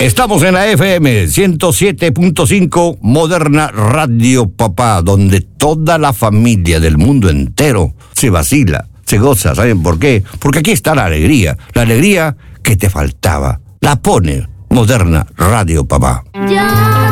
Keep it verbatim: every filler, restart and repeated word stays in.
Estamos en la F M ciento siete punto cinco Moderna Radio Papá, donde toda la familia del mundo entero se vacila, se goza. ¿Saben por qué? Porque aquí está la alegría, la alegría que te faltaba. La pone Moderna Radio Papá. Ya